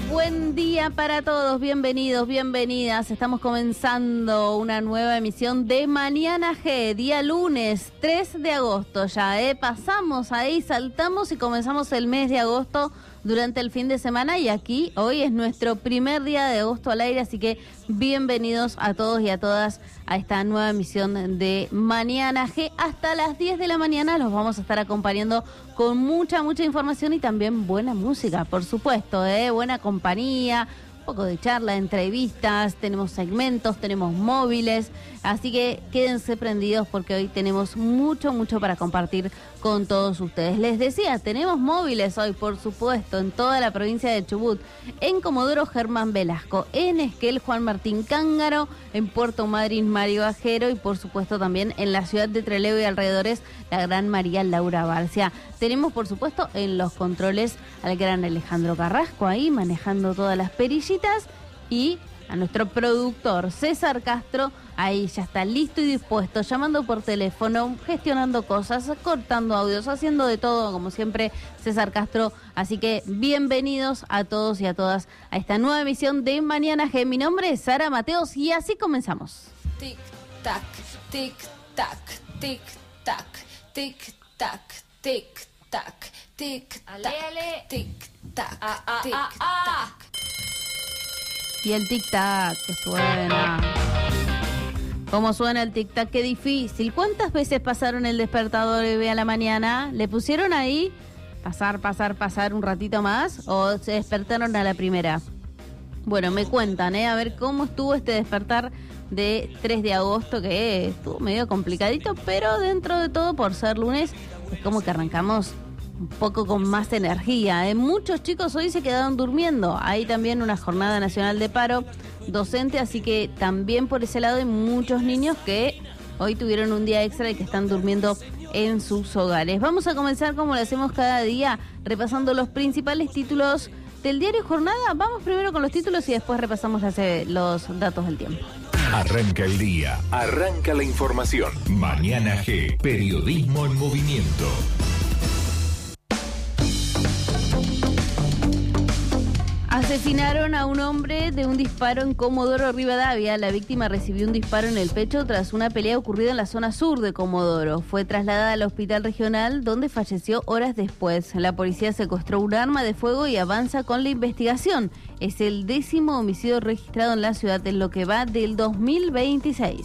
Buen día para todos, bienvenidos, bienvenidas. Estamos comenzando una nueva emisión de Mañana G, día lunes 3 de agosto ya, pasamos ahí, saltamos y comenzamos el mes de agosto durante el fin de semana y aquí hoy es nuestro primer día de agosto al aire, así que bienvenidos a todos y a todas a esta nueva emisión de Mañana G. Hasta las 10 de la mañana los vamos a estar acompañando con mucha información y también buena música, por supuesto, buena compañía, un poco de charla, entrevistas, tenemos segmentos, tenemos móviles, así que quédense prendidos porque hoy tenemos mucho para compartir con todos ustedes. Les decía, tenemos móviles hoy, por supuesto, en toda la provincia de Chubut, en Comodoro Germán Velasco, en Esquel Juan Martín Cángaro, en Puerto Madryn Mario Ajero y por supuesto también en la ciudad de Trelew y alrededores la gran María Laura Barcia. Tenemos por supuesto en los controles al gran Alejandro Carrasco ahí manejando todas las perillitas y a nuestro productor César Castro, ahí ya está listo y dispuesto, llamando por teléfono, gestionando cosas, cortando audios, haciendo de todo, como siempre, César Castro. Así que bienvenidos a todos y a todas a esta nueva emisión de Mañana G. Mi nombre es Sara Mateos y así comenzamos. Tic, tac, tic, tac, tic, tac, tic, tac, tic, tac, tic, tac, tic, tac, tic, tac. Y el tic-tac que suena. ¿Cómo suena el tic-tac? Qué difícil. ¿Cuántas veces pasaron el despertador hoy a la mañana? ¿Le pusieron ahí pasar un ratito más? ¿O se despertaron a la primera? Bueno, me cuentan, a ver cómo estuvo este despertar de 3 de agosto, que estuvo medio complicadito, pero dentro de todo, por ser lunes, es como que arrancamos un poco con más energía. Muchos chicos hoy se quedaron durmiendo. Hay también una jornada nacional de paro docente, así que también por ese lado hay muchos niños que hoy tuvieron un día extra y que están durmiendo en sus hogares. Vamos a comenzar como lo hacemos cada día, repasando los principales títulos del diario Jornada. Vamos primero con los títulos y después repasamos los datos del tiempo. Arranca el día, arranca la información. Mañana G, periodismo en movimiento. Asesinaron a un hombre de un disparo en Comodoro Rivadavia. La víctima recibió un disparo en el pecho tras una pelea ocurrida en la zona sur de Comodoro. Fue trasladada al hospital regional donde falleció horas después. La policía secuestró un arma de fuego y avanza con la investigación. Es el 10º homicidio registrado en la ciudad en lo que va del 2026.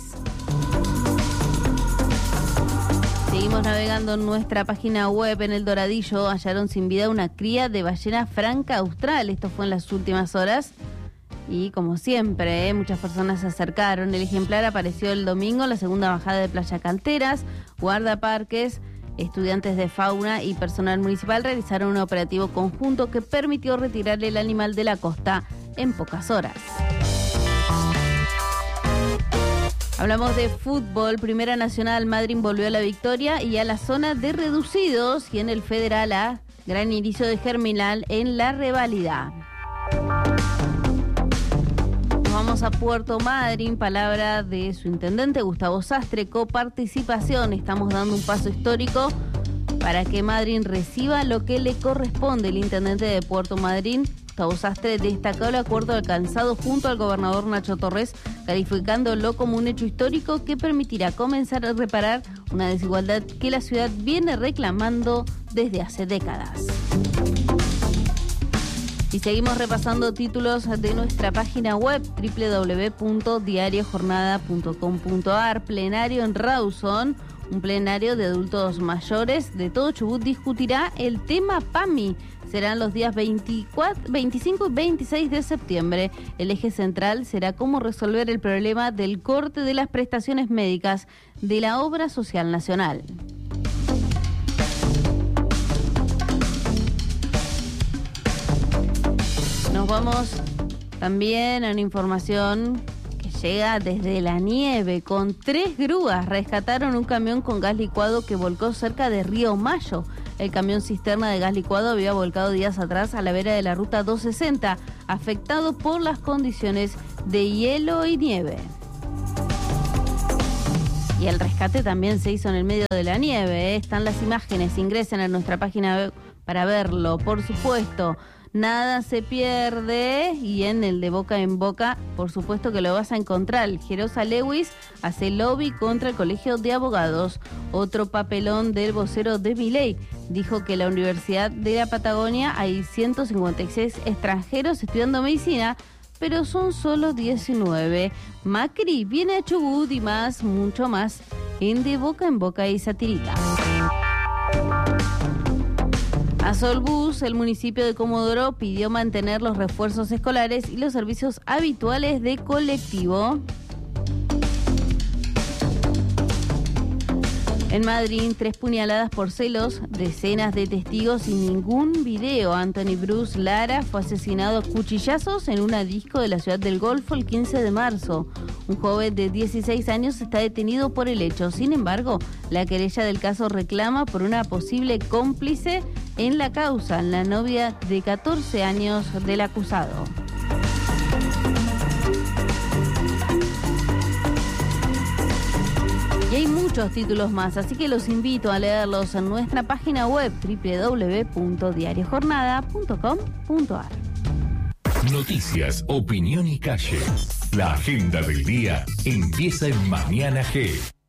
Seguimos navegando en nuestra página web. En el Doradillo hallaron sin vida una cría de ballena franca austral. Esto fue en las últimas horas. Y como siempre, muchas personas se acercaron. El ejemplar apareció el domingo en la segunda bajada de Playa Canteras. Guardaparques, estudiantes de fauna y personal municipal realizaron un operativo conjunto que permitió retirar el animal de la costa en pocas horas. Hablamos de fútbol. Primera Nacional, Madryn volvió a la victoria y a la zona de reducidos, y en el Federal A, gran inicio de Germinal en la reválida. Nos vamos a Puerto Madryn, palabra de su intendente Gustavo Sastre, coparticipación. Estamos dando un paso histórico para que Madryn reciba lo que le corresponde. El intendente de Puerto Madryn, Gustavo Sastre, destacó el acuerdo alcanzado junto al gobernador Nacho Torres, calificándolo como un hecho histórico que permitirá comenzar a reparar una desigualdad que la ciudad viene reclamando desde hace décadas. Y seguimos repasando títulos de nuestra página web www.diariojornada.com.ar. Plenario en Rawson. Un plenario de adultos mayores de todo Chubut discutirá el tema PAMI. Serán los días 24, 25 y 26 de septiembre. El eje central será cómo resolver el problema del corte de las prestaciones médicas de la Obra Social Nacional. Nos vamos también a una información que llega desde la nieve. Con 3 grúas rescataron un camión con gas licuado que volcó cerca de Río Mayo. El camión cisterna de gas licuado había volcado días atrás a la vera de la ruta 260, afectado por las condiciones de hielo y nieve. Y el rescate también se hizo en el medio de la nieve. Están las imágenes, ingresen a nuestra página web para verlo, por supuesto. nada se pierde, y en el de boca en boca, por supuesto que lo vas a encontrar. Gerosa Lewis hace lobby contra el Colegio de Abogados. Otro papelón del vocero de Milei. Dijo que en la Universidad de la Patagonia hay 156 extranjeros estudiando medicina, pero son solo 19. Macri viene a Chubut y más, mucho más, en De Boca en Boca y Satirita. A Solbus, el municipio de Comodoro pidió mantener los refuerzos escolares y los servicios habituales de colectivo. En Madrid, 3 puñaladas por celos, decenas de testigos y ningún video. Anthony Bruce Lara fue asesinado a cuchillazos en una disco de la ciudad del Golfo el 15 de marzo. Un joven de 16 años está detenido por el hecho. Sin embargo, la querella del caso reclama por una posible cómplice en la causa, la novia de 14 años del acusado. Y hay muchos títulos más, así que los invito a leerlos en nuestra página web www.diariojornada.com.ar. Noticias, opinión y calle. La agenda del día empieza en Mañana G.